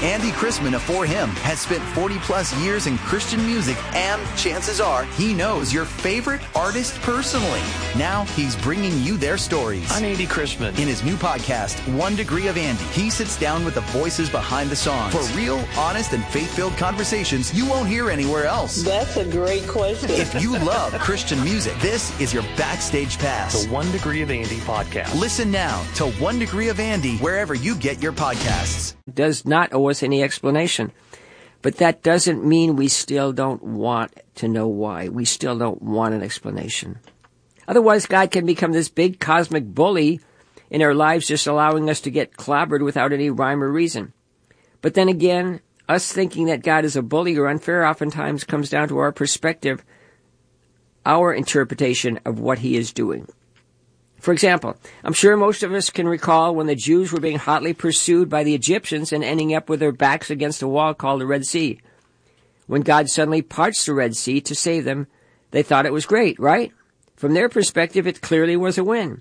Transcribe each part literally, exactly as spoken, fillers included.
Andy Chrisman of For Him has spent forty plus years in Christian music, and chances are he knows your favorite artist personally. Now he's bringing you their stories. I'm Andy Chrisman. In his new podcast, One Degree of Andy, he sits down with the voices behind the songs for real, honest, and faith-filled conversations you won't hear anywhere else. That's a great question. If you love Christian music, this is your backstage pass. The One Degree of Andy podcast. Listen now to One Degree of Andy wherever you get your podcasts. Does not owe us any explanation. But that doesn't mean we still don't want to know why. We still don't want an explanation. Otherwise, God can become this big cosmic bully in our lives, just allowing us to get clobbered without any rhyme or reason. But then again, us thinking that God is a bully or unfair oftentimes comes down to our perspective, our interpretation of what he is doing. For example, I'm sure most of us can recall when the Jews were being hotly pursued by the Egyptians and ending up with their backs against a wall called the Red Sea. When God suddenly parts the Red Sea to save them, they thought it was great, right? From their perspective, it clearly was a win.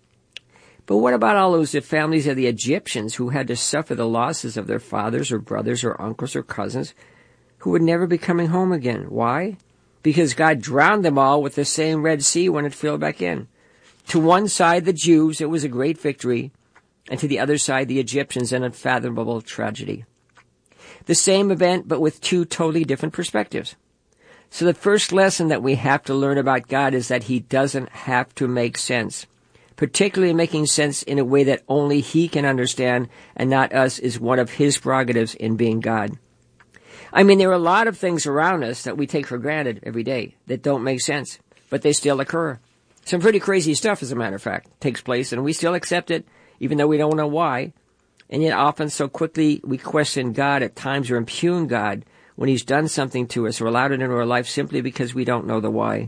But what about all those families of the Egyptians who had to suffer the losses of their fathers or brothers or uncles or cousins who would never be coming home again? Why? Because God drowned them all with the same Red Sea when it filled back in. To one side, the Jews, it was a great victory, and to the other side, the Egyptians, an unfathomable tragedy. The same event, but with two totally different perspectives. So the first lesson that we have to learn about God is that he doesn't have to make sense. Particularly making sense in a way that only he can understand and not us is one of his prerogatives in being God. I mean, there are a lot of things around us that we take for granted every day that don't make sense, but they still occur. Some pretty crazy stuff, as a matter of fact, takes place, and we still accept it, even though we don't know why. And yet often so quickly we question God at times or impugn God when he's done something to us or allowed it into our life simply because we don't know the why.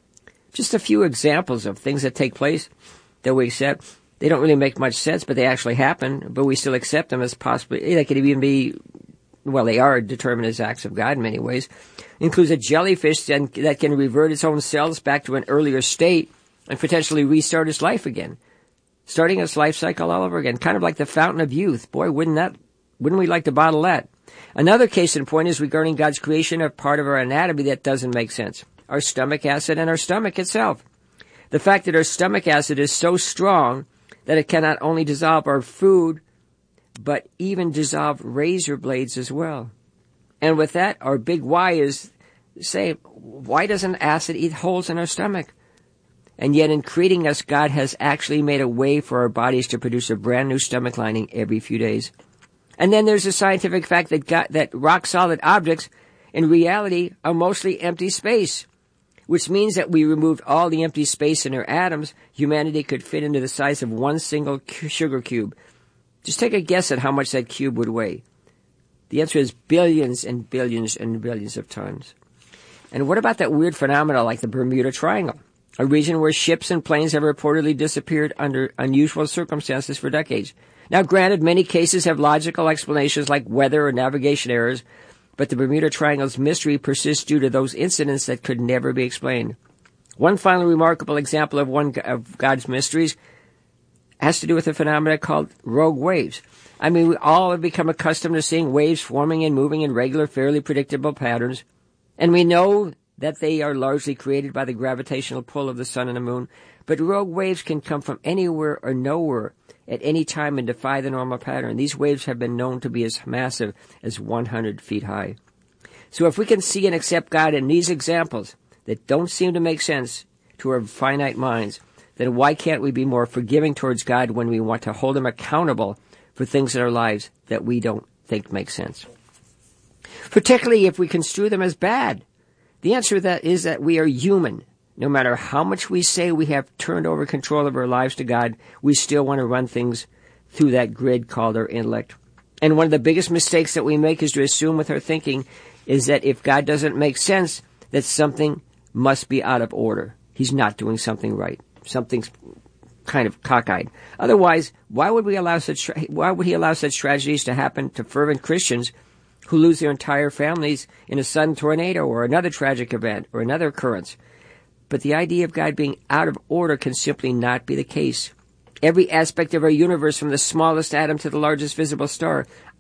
Just a few examples of things that take place that we accept. They don't really make much sense, but they actually happen, but we still accept them as possibly, they could even be, well, they are determined as acts of God in many ways. Includes a jellyfish that can revert its own cells back to an earlier state and potentially restart its life again, starting its life cycle all over again, kind of like the fountain of youth. Boy, wouldn't that, wouldn't we like to bottle that? Another case in point is regarding God's creation of part of our anatomy that doesn't make sense. Our stomach acid and our stomach itself. The fact that our stomach acid is so strong that it can not only dissolve our food, but even dissolve razor blades as well. And with that, our big why is, say, why doesn't acid eat holes in our stomach? And yet in creating us, God has actually made a way for our bodies to produce a brand new stomach lining every few days. And then there's the scientific fact that God, that rock-solid objects in reality are mostly empty space, which means that we removed all the empty space in our atoms, humanity could fit into the size of one single sugar cube. Just take a guess at how much that cube would weigh. The answer is billions and billions and billions of tons. And what about that weird phenomena like the Bermuda Triangle? A region where ships and planes have reportedly disappeared under unusual circumstances for decades. Now, granted, many cases have logical explanations like weather or navigation errors, but the Bermuda Triangle's mystery persists due to those incidents that could never be explained. One final remarkable example of one of God's mysteries has to do with a phenomenon called rogue waves. I mean, we all have become accustomed to seeing waves forming and moving in regular, fairly predictable patterns, and we know that they are largely created by the gravitational pull of the sun and the moon. But rogue waves can come from anywhere or nowhere at any time and defy the normal pattern. These waves have been known to be as massive as one hundred feet high. So if we can see and accept God in these examples that don't seem to make sense to our finite minds, then why can't we be more forgiving towards God when we want to hold him accountable for things in our lives that we don't think make sense? Particularly if we construe them as bad. The answer to that is that we are human. No matter how much we say we have turned over control of our lives to God, we still want to run things through that grid called our intellect. And one of the biggest mistakes that we make is to assume with our thinking is that if God doesn't make sense, that something must be out of order. He's not doing something right. Something's kind of cockeyed. Otherwise, why would we allow such, tra- why would he allow such tragedies to happen to fervent Christians who lose their entire families in a sudden tornado or another tragic event or another occurrence? But the idea of God being out of order can simply not be the case. Every aspect of our universe, from the smallest atom to the largest visible star,